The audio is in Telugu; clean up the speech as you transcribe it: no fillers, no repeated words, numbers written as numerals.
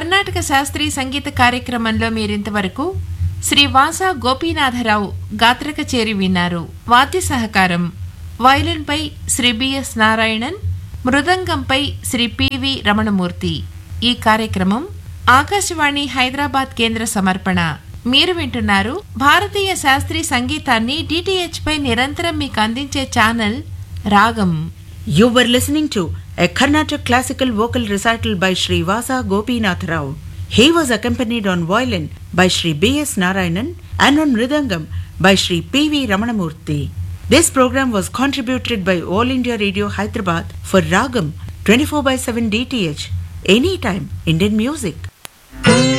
కర్ణాటక శాస్త్రీయ సంగీత కార్యక్రమంలో మీరింతవరకు శ్రీ వాసా గోపీనాథరావు గాత్ర కచేరి విన్నారు. వాద్య సహకారం వయలిన్పై శ్రీ బిఎస్ నారాయణన్, మృదంగంపై శ్రీ పివి రమణమూర్తి. ఈ కార్యక్రమం ఆకాశవాణి హైదరాబాద్ కేంద్ర సమర్పణ. మీరు వింటున్నారు భారతీయ శాస్త్రీయ సంగీతాన్ని డిటిహెచ్ పై నిరంతరం మీకు అందించే ఛానల్ రాగం. You were listening to a Carnatic classical vocal recital by Sri Vasa Gopinath Rao. He was accompanied on violin by Sri B.S. Narayanan and on mridangam by Sri P.V. Ramanamurthy. This program was contributed by All India Radio Hyderabad for Ragam 24/7 DTH. Anytime Indian music.